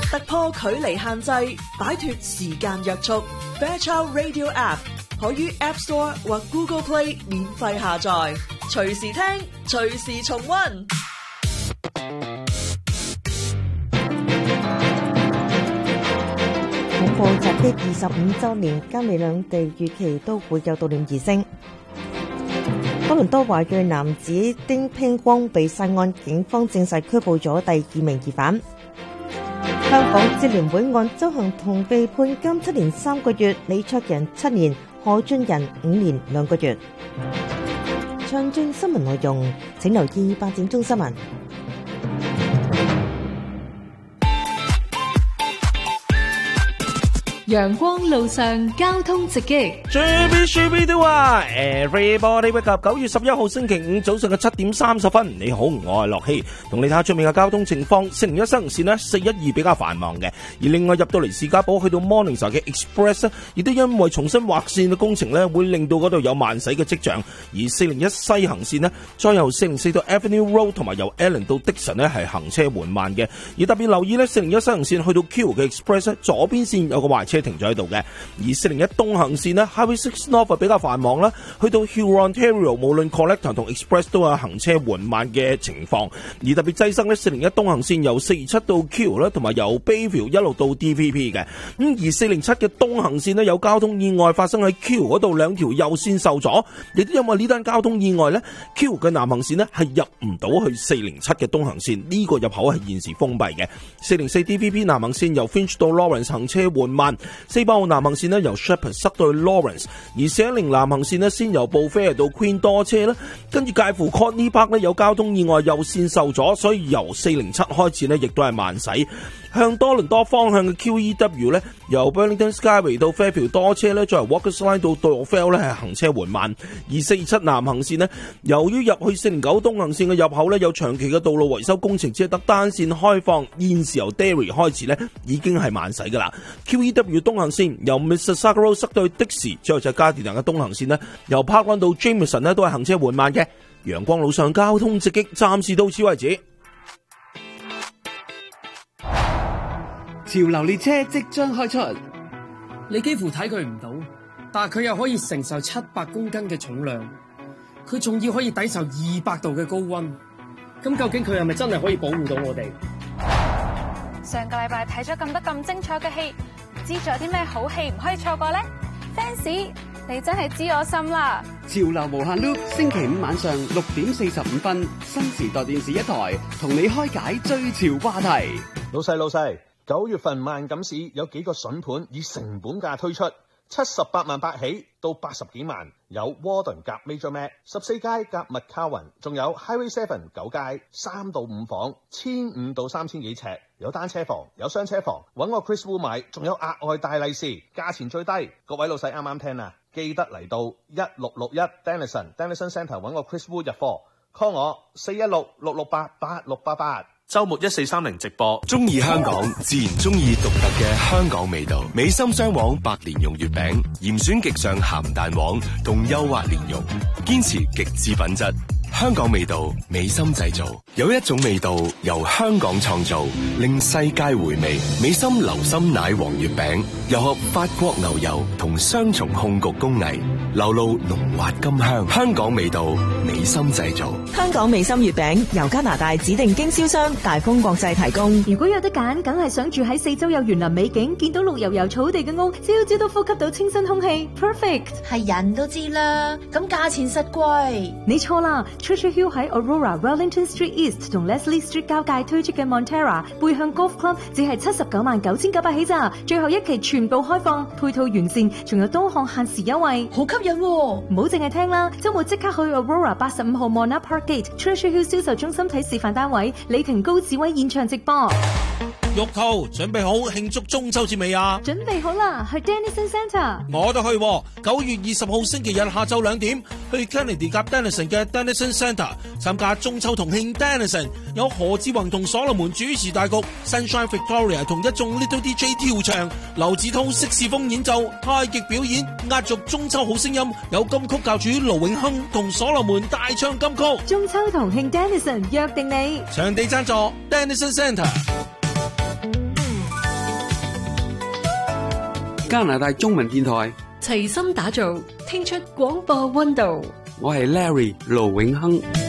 突破距離限制，擺脫時間約束。Fairchild Radio App 可於 App Store 或 Google Play 免費下載，隨時聽，隨時重溫。 恐怖襲擊25週年，加美兩地預期都會有悼念儀式。多倫多華裔男子丁拼光被殺案，警方證實拘捕咗第2名疑犯。香港支聯會案，鄒幸彤被判監7年3個月，李卓人7年，何俊仁5年2個月。詳盡新聞內容，請留意8點鐘新聞。 陽光路上交通直擊 Everybody wake up 9月11號星期五早上嘅7點30分，你好，我係樂希，同你睇下出面嘅交通情況。401西行線呢412比較繁忙嘅，而另外入到嚟士嘉堡去到 Morningside 嘅 Express 呢，亦都因為重新劃線嘅工程呢，會令到嗰度有慢駛嘅跡象。而401西行線呢，再由404到 Avenue Road 同埋由 Allen 到 Dixon 呢係行車緩慢嘅，而特別留意呢401西行線去到 Q 嘅 Express 呢，左邊線有個壞車停咗喺度嘅，而401東行線呢 Highway 6 North 比較繁忙啦，去到 Hurontario 無論 Collector 同 Express 都有行車緩慢嘅情況，而特別擠塞呢401東行線由427到 Q 啦，同埋由 Bayview 一路到 DVP 嘅，而407嘅東行線呢有交通意外發生喺 Q 嗰度，兩條右線受阻，亦都因為呢單交通意外呢 Q 嘅南行線呢係入唔到去407嘅東行線，呢個入口係現時封閉嘅。404 DVP 南行線由 Finch 到 Lawrence 行車緩慢，400號南行線呢由 Shepherd 塞到去 Lawrence， 而410南行線呢先由 Beaufair 到 Queen 多車啦，跟住介乎 Courtney Park 呢有交通意外右線受阻，所以由407開始呢亦都係慢駛。向多倫多方向嘅 QEW 呢由 Burlington Skyway 到 Fairfield 多車呢，再由 Walker's Line 到 Dorfell 呢係行車緩慢。而427南行線呢，由於入去409東行線嘅入口呢有長期嘅道路維修工程，只係得單線開放，現時由 Derry 開始呢已經係慢駛噶啦。QEW 東行線由 Mississauga Road 塞到去的士，之後就係加電嘅東行線呢由 Parkland 到 Jameson 呢都係行車緩慢嘅。陽光路上交通直擊，暫時到此為止。 潮流列車即將開出， 你幾乎睇佢唔到，但係佢又可以承受700公斤嘅重量，佢仲要可以抵受200度嘅高溫。咁究竟佢係咪真係可以保護到我哋？ 上個禮拜睇咗咁多咁精彩嘅戲，唔知仲有啲咩好戲唔可以錯過呢？ Fans， 你真係知我心啦！ 潮流無限 loop， 星期5晚上6點45分，新時代電視1台同你開解最潮話題。 老細，9月份萬錦市有幾個筍盤以成本價推出，78萬8起到80幾萬，有 Warden 夾 Major Mac 14街夾 McCowan， 仲有 Highway 7 9街3到5房，1500到3000幾尺，有單車房，有雙車房，揾我 Chris Wu 買，仲有額外大利是，價錢最低。各位老細啱啱聽啊，記得嚟到1661 Denison Centre 揾我 Chris Wu 入貨 ，call 我416-668-8688。 周末1430直播，中意香港自然中意獨特嘅香港味道。美心雙黃白蓮蓉月餅，嚴選極上鹹蛋黃同幼滑蓮蓉，堅持極致品質。香港味道，美心製造。有一種味道由香港創造，令世界回味。美心流心奶黃月餅，又合法國牛油同雙重控焗工藝，流露濃滑甘香。香港味道，美心製造。 香港美心月餅由加拿大指定經銷商大豐國際提供。 如果有得揀，梗係想住喺四周有園林美景，見到綠油油草地嘅屋，朝朝都呼吸到清新空氣 ，perfect。 係人都知啦，咁價錢實貴。 你錯啦 ，Treasure Hill 喺 Aurora、Wellington Street East 同 Leslie Street 交界推出嘅 Montera 背向 Golf Club 只係799900起咋，最後一期全部開放，配套完善，仲有多項限時優惠， 好吸引喎！ 唔好淨係聽啦，周末即刻去 Aurora 85號 Monarch Park Gate Treasure Hill 銷售中心睇示範單位，李婷高志威現場直播。 玉兔準備好慶祝中秋節未啊？ 準備好啦，去 Denison Centre。 我都去，9月20號星期日下晝2點去 Kennedy 夾 Denison 嘅 Denison Centre 參加中秋同慶 Denison， 有何志宏同所羅門主持大局 ，Sunshine Victoria 同一眾 Little DJ 跳唱，劉子韜色士風演奏，太極表演，壓軸中秋好聲音，有金曲教主盧永亨同所羅門大唱金曲。 中秋同慶 Denison 約定你， 場地贊助 Denison Centre。 加拿大中文電台， 齊心打造，聽出廣播溫度。 我係 Larry 盧永亨。